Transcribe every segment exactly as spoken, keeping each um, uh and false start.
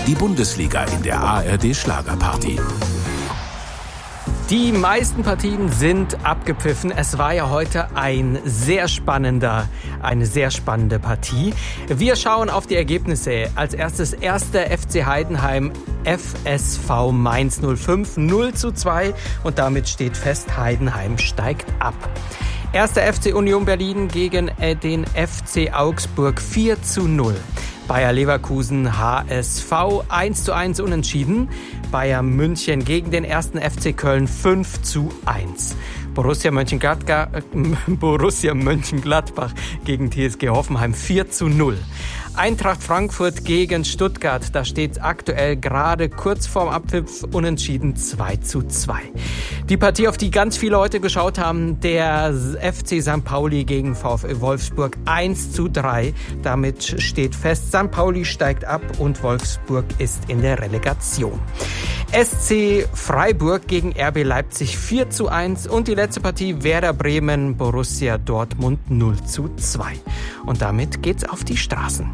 Die Bundesliga in der A R D Schlagerparty. Die meisten Partien sind abgepfiffen. Es war ja heute ein sehr spannender, eine sehr spannende Partie. Wir schauen auf die Ergebnisse. Als erstes erster F C Heidenheim, F S V Mainz null fünf, null zu zwei. Und damit steht fest, Heidenheim steigt ab. Erster F C Union Berlin gegen den F C Augsburg vier zu null. Bayer Leverkusen H S V eins zu eins unentschieden. Bayern München gegen den ersten F C Köln fünf zu eins. Borussia Mönchengladbach, äh, Borussia Mönchengladbach gegen T S G Hoffenheim vier zu null. Eintracht Frankfurt gegen Stuttgart, da steht aktuell gerade kurz vorm Abpfiff unentschieden zwei zu zwei. Die Partie, auf die ganz viele Leute geschaut haben, der F C Sankt Pauli gegen VfL Wolfsburg eins zu drei. Damit steht fest, Sankt Pauli steigt ab und Wolfsburg ist in der Relegation. S C Freiburg gegen R B Leipzig vier zu eins und die letzte Partie Werder Bremen Borussia Dortmund null zu zwei. Und damit geht's auf die Straßen.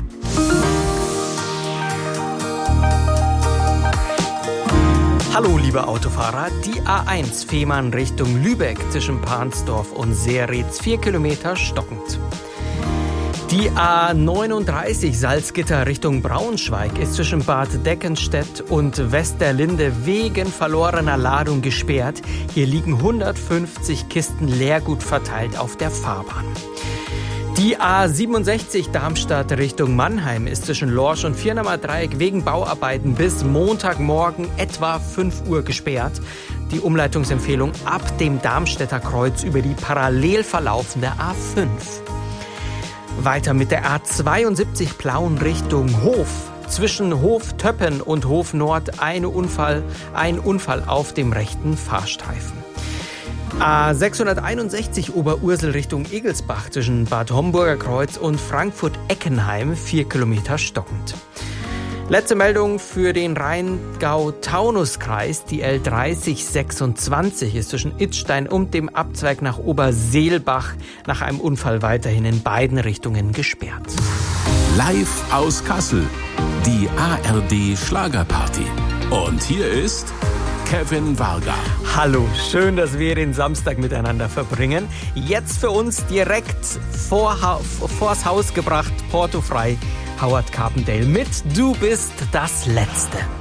Hallo liebe Autofahrer, die A eins Fehmarn Richtung Lübeck zwischen Pansdorf und Seeretz vier Kilometer stockend. Die A neununddreißig Salzgitter Richtung Braunschweig ist zwischen Bad Deckenstedt und Westerlinde wegen verlorener Ladung gesperrt. Hier liegen hundertfünfzig Kisten Leergut verteilt auf der Fahrbahn. Die A siebenundsechzig Darmstadt Richtung Mannheim ist zwischen Lorsch und Viernamer Dreieck wegen Bauarbeiten bis Montagmorgen etwa fünf Uhr gesperrt. Die Umleitungsempfehlung ab dem Darmstädter Kreuz über die parallel verlaufende A fünf. Weiter mit der A zweiundsiebzig Plauen Richtung Hof. Zwischen Hof Töppen und Hof Nord eine Unfall, ein Unfall auf dem rechten Fahrstreifen. A sechshunderteinundsechzig Oberursel Richtung Egelsbach zwischen Bad Homburger Kreuz und Frankfurt-Eckenheim vier Kilometer stockend. Letzte Meldung für den Rheingau-Taunus-Kreis. Die L dreißig sechsundzwanzig ist zwischen Itzstein und dem Abzweig nach Oberseelbach nach einem Unfall weiterhin in beiden Richtungen gesperrt. Live aus Kassel, die A R D Schlagerparty. Und hier ist Kevin Varga. Hallo, schön, dass wir den Samstag miteinander verbringen. Jetzt für uns direkt vor, vors Haus gebracht, portofrei, Howard Carpendale mit Du bist das Letzte.